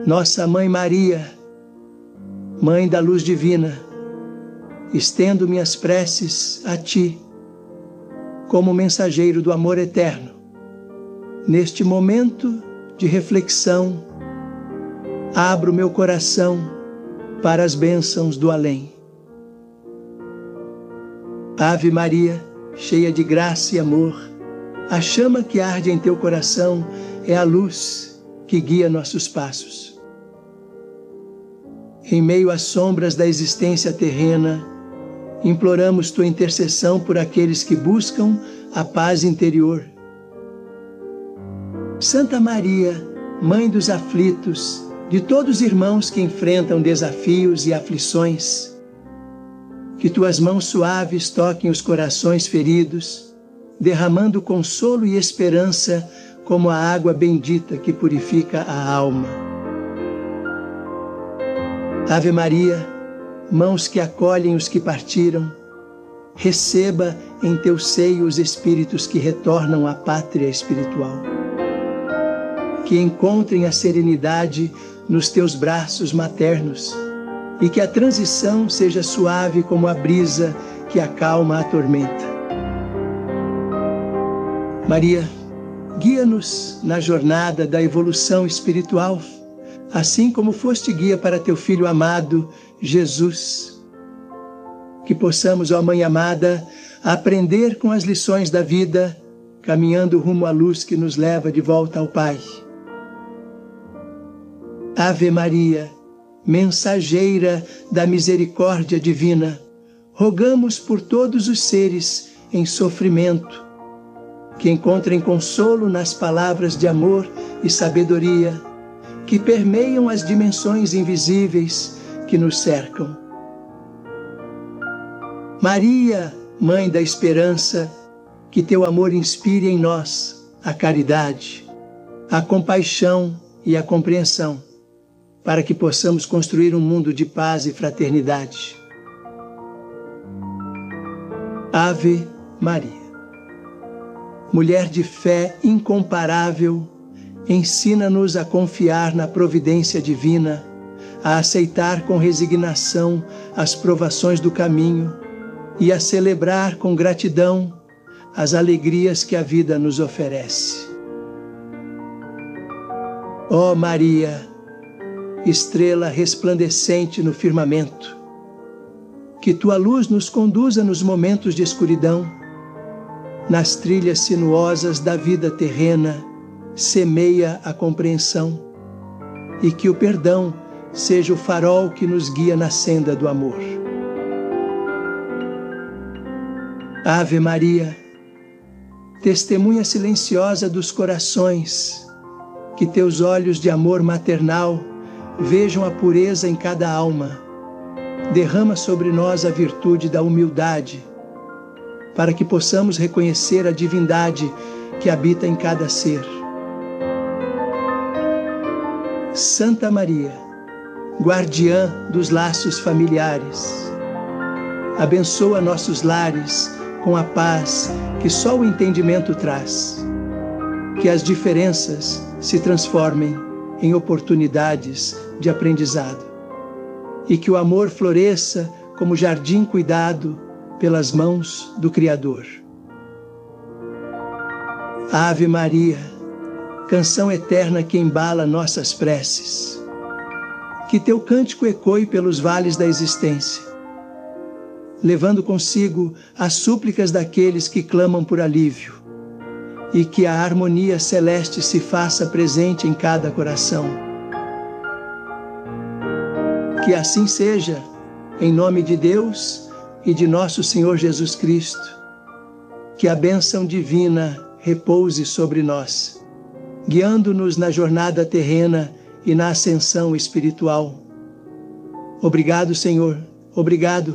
Nossa Mãe Maria, Mãe da Luz Divina, estendo minhas preces a Ti, como mensageiro do amor eterno, neste momento de reflexão, abro meu coração para as bênçãos do além. Ave Maria, cheia de graça e amor, a chama que arde em teu coração é a luz que guia nossos passos. Em meio às sombras da existência terrena, imploramos tua intercessão por aqueles que buscam a paz interior. Santa Maria, Mãe dos aflitos, de todos os irmãos que enfrentam desafios e aflições, que tuas mãos suaves toquem os corações feridos, derramando consolo e esperança como a água bendita que purifica a alma. Ave Maria, mãos que acolhem os que partiram, receba em teu seio os espíritos que retornam à pátria espiritual. Que encontrem a serenidade nos teus braços maternos e que a transição seja suave como a brisa que acalma a tormenta. Maria, guia-nos na jornada da evolução espiritual, assim como foste guia para teu Filho amado, Jesus. Que possamos, ó Mãe amada, aprender com as lições da vida, caminhando rumo à luz que nos leva de volta ao Pai. Ave Maria, mensageira da misericórdia divina, rogamos por todos os seres em sofrimento, que encontrem consolo nas palavras de amor e sabedoria, que permeiam as dimensões invisíveis que nos cercam. Maria, Mãe da Esperança, que teu amor inspire em nós a caridade, a compaixão e a compreensão, para que possamos construir um mundo de paz e fraternidade. Ave Maria, mulher de fé incomparável, ensina-nos a confiar na providência divina, a aceitar com resignação as provações do caminho e a celebrar com gratidão as alegrias que a vida nos oferece. Ó Maria, estrela resplandecente no firmamento, que tua luz nos conduza nos momentos de escuridão, nas trilhas sinuosas da vida terrena, semeia a compreensão, e que o perdão seja o farol que nos guia na senda do amor. Ave Maria, testemunha silenciosa dos corações, que teus olhos de amor maternal vejam a pureza em cada alma. Derrama sobre nós a virtude da humildade, para que possamos reconhecer a divindade que habita em cada ser. Santa Maria, guardiã dos laços familiares, abençoa nossos lares com a paz que só o entendimento traz. Que as diferenças se transformem em oportunidades de aprendizado e que o amor floresça como jardim cuidado pelas mãos do Criador. Ave Maria, canção eterna que embala nossas preces, que teu cântico ecoe pelos vales da existência, levando consigo as súplicas daqueles que clamam por alívio, e que a harmonia celeste se faça presente em cada coração. Que assim seja, em nome de Deus e de nosso Senhor Jesus Cristo, que a bênção divina repouse sobre nós, guiando-nos na jornada terrena e na ascensão espiritual. Obrigado, Senhor. Obrigado.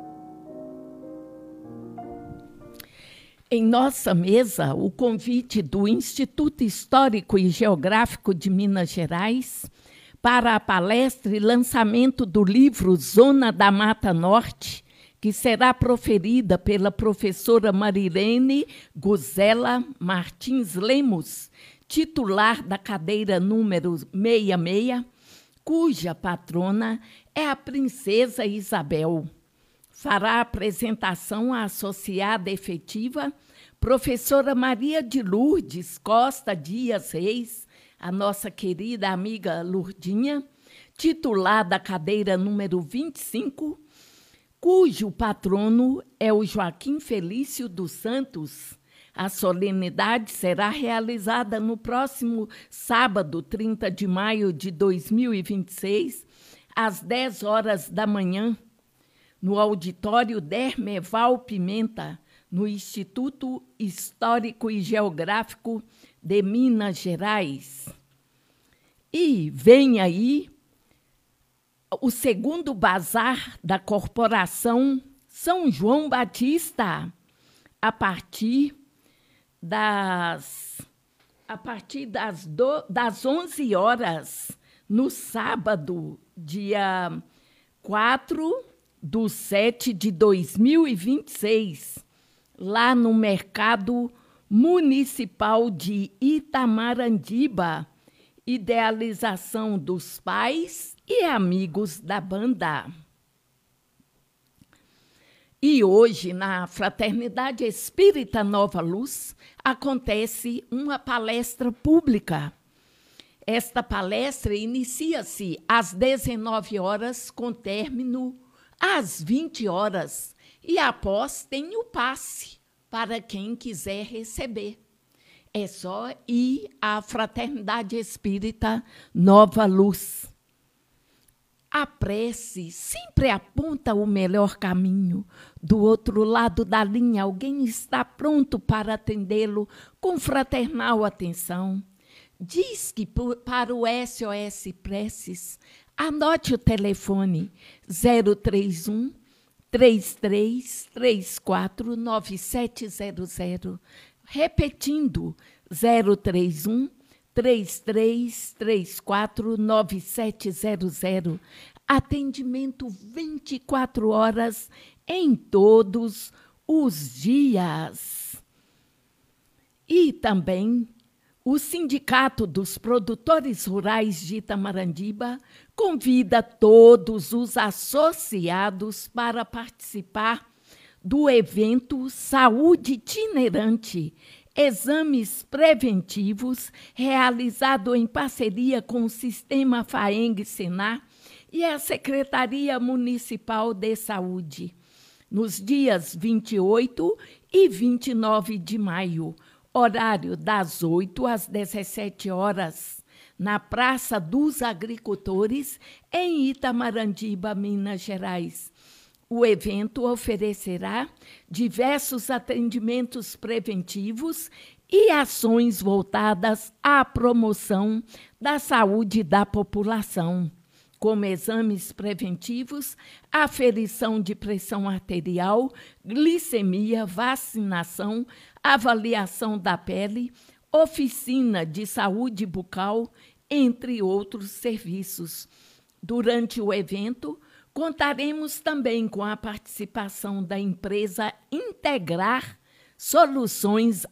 Em nossa mesa, o convite do Instituto Histórico e Geográfico de Minas Gerais para a palestra e lançamento do livro Zona da Mata Norte, que será proferida pela professora Marilene Guzela Martins Lemos, titular da cadeira número 66, cuja patrona é a princesa Isabel. Fará a apresentação a associada efetiva, professora Maria de Lourdes Costa Dias Reis, a nossa querida amiga Lourdinha, titular da cadeira número 25, cujo patrono é o Joaquim Felício dos Santos. A solenidade será realizada no próximo sábado, 30 de maio de 2026, às 10 horas da manhã, no auditório Dermeval Pimenta, no Instituto Histórico e Geográfico de Minas Gerais. E vem aí o segundo bazar da Corporação São João Batista, a partir das 11 horas, no sábado, dia 4/7/2026, lá no Mercado Municipal de Itamarandiba, idealização dos pais e amigos da banda. E hoje, na Fraternidade Espírita Nova Luz, acontece uma palestra pública. Esta palestra inicia-se às 19 horas, com término às 20 horas. E após tem o passe para quem quiser receber. É só ir à Fraternidade Espírita Nova Luz. A prece sempre aponta o melhor caminho. Do outro lado da linha, alguém está pronto para atendê-lo com fraternal atenção. Diz que para o SOS Preces, anote o telefone 031 3334 9700. Repetindo, 031 3334 9700. Atendimento 24 horas em todos os dias. E também o Sindicato dos Produtores Rurais de Itamarandiba convida todos os associados para participar do evento Saúde Itinerante, exames preventivos, realizado em parceria com o Sistema FAENG-SENAR e a Secretaria Municipal de Saúde, nos dias 28 e 29 de maio, horário das 8 às 17 horas, na Praça dos Agricultores, em Itamarandiba, Minas Gerais. O evento oferecerá diversos atendimentos preventivos e ações voltadas à promoção da saúde da população, como exames preventivos, aferição de pressão arterial, glicemia, vacinação, avaliação da pele, oficina de saúde bucal, entre outros serviços. Durante o evento, contaremos também com a participação da empresa Integrar Soluções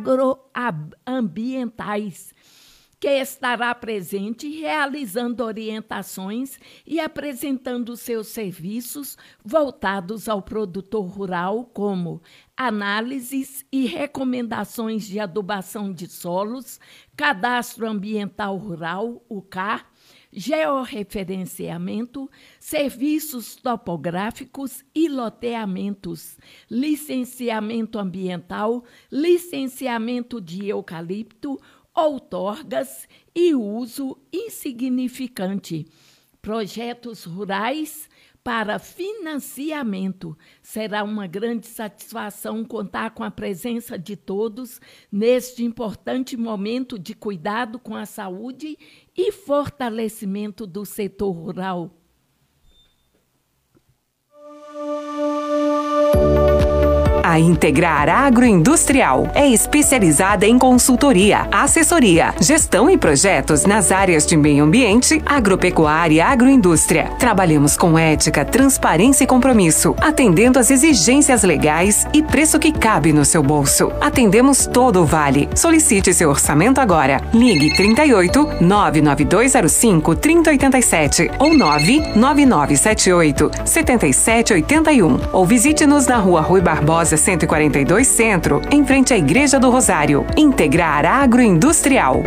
Agroambientais, que estará presente realizando orientações e apresentando seus serviços voltados ao produtor rural, como análises e recomendações de adubação de solos, cadastro ambiental rural, o CAR, georreferenciamento, serviços topográficos e loteamentos, licenciamento ambiental, licenciamento de eucalipto, outorgas e uso insignificante. Projetos rurais para financiamento. Será uma grande satisfação contar com a presença de todos neste importante momento de cuidado com a saúde e fortalecimento do setor rural. A A Integrar Agroindustrial é especializada em consultoria, assessoria, gestão e projetos nas áreas de meio ambiente, agropecuária e agroindústria. Trabalhamos com ética, transparência e compromisso, atendendo às exigências legais e preço que cabe no seu bolso. Atendemos todo o Vale. Solicite seu orçamento agora. Ligue 38 99205 3087 ou 99978 7781 ou visite-nos na Rua Rui Barbosa 142 Centro, em frente à Igreja do Rosário. Integrar Agroindustrial.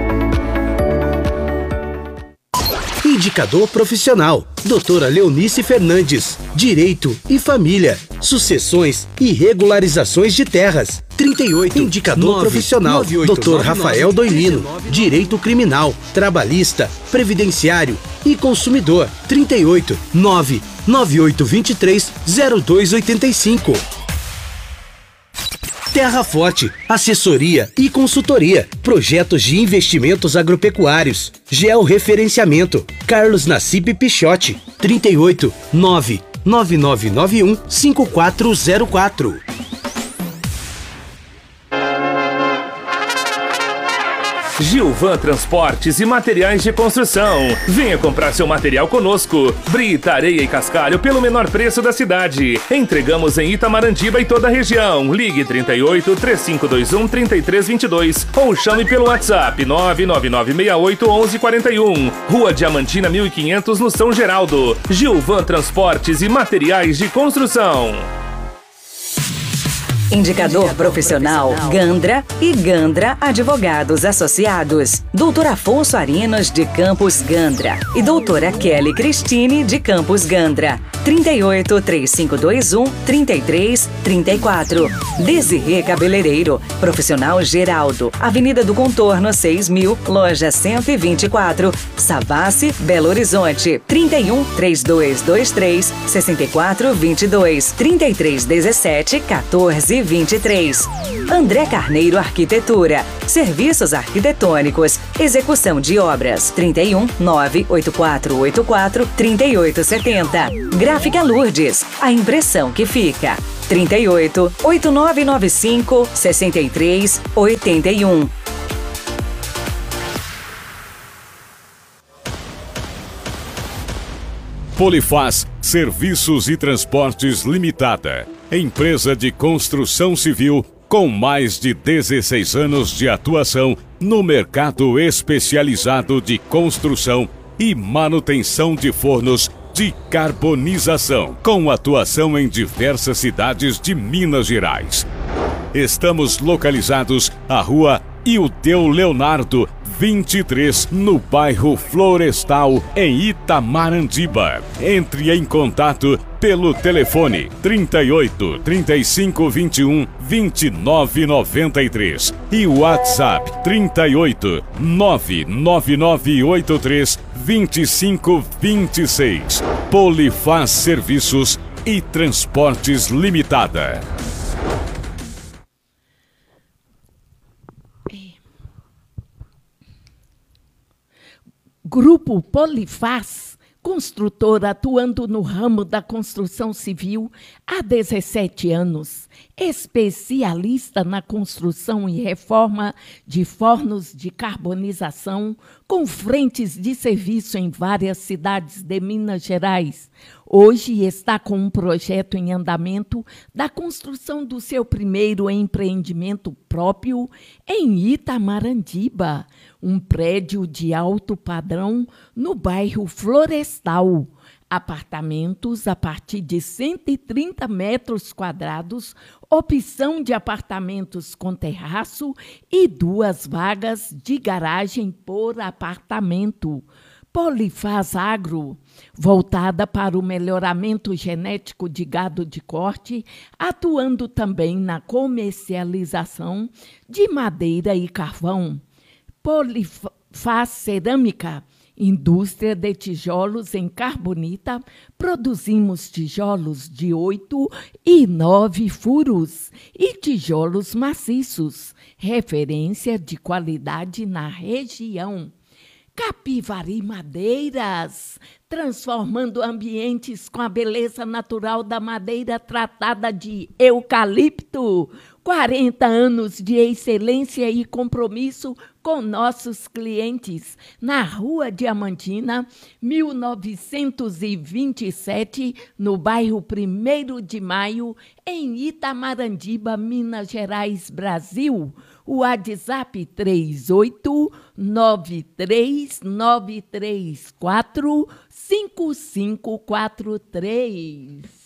Indicador profissional. Doutora Leonice Fernandes. Direito e família. Sucessões e regularizações de terras. 38. Indicador profissional. Dr. Rafael Doilino. Direito criminal, trabalhista, previdenciário e consumidor. 38 99823 0285. Terra Forte, assessoria e consultoria, projetos de investimentos agropecuários, georreferenciamento, Carlos Nassib Pichotti, 38 99991 5404. Gilvan Transportes e Materiais de Construção. Venha comprar seu material conosco. Brita, areia e cascalho pelo menor preço da cidade. Entregamos em Itamarandiba e toda a região. Ligue 38 3521 3322 ou chame pelo WhatsApp 99968 1141. Rua Diamantina 1500 no São Geraldo. Gilvan Transportes e Materiais de Construção. Indicador profissional Gandra e Gandra Advogados Associados. Doutor Afonso Arinos de Campos Gandra e doutora Kelly Cristine de Campos Gandra. 38 3521 3334. Desirê Cabeleireiro, Profissional Geraldo, Avenida do Contorno 6000, Loja 124, Savassi, Belo Horizonte. 31 3223 6422 3317 1423. André Carneiro Arquitetura, Serviços Arquitetônicos, Execução de Obras. 31 98484 3870. Gráfica Lourdes, a impressão que fica. 38 8995 6381. Polifaz Serviços e Transportes Limitada. Empresa de construção civil com mais de 16 anos de atuação no mercado especializado de construção e manutenção de fornos de carbonização, com atuação em diversas cidades de Minas Gerais. Estamos localizados à Rua Ilteu Leonardo, 23, no bairro Florestal, em Itamarandiba. Entre em contato pelo telefone 38 35 21 29 93 e WhatsApp 38 99983 25 26. Polifaz Serviços e Transportes Limitada. Grupo Polifaz, construtor atuando no ramo da construção civil há 17 anos, especialista na construção e reforma de fornos de carbonização, com frentes de serviço em várias cidades de Minas Gerais. Hoje está com um projeto em andamento da construção do seu primeiro empreendimento próprio em Itamarandiba, um prédio de alto padrão no bairro Florestal. Apartamentos a partir de 130 metros quadrados, opção de apartamentos com terraço e 2 vagas de garagem por apartamento. Polifaz Agro, voltada para o melhoramento genético de gado de corte, atuando também na comercialização de madeira e carvão. Polifaz Cerâmica, indústria de tijolos em carbonita, produzimos tijolos de 8 e 9 furos e tijolos maciços, referência de qualidade na região. Capivari Madeiras, transformando ambientes com a beleza natural da madeira tratada de eucalipto. 40 anos de excelência e compromisso com nossos clientes. Na Rua Diamantina, 1927, no bairro 1º de Maio, em Itamarandiba, Minas Gerais, Brasil. O WhatsApp 3893-934-5543.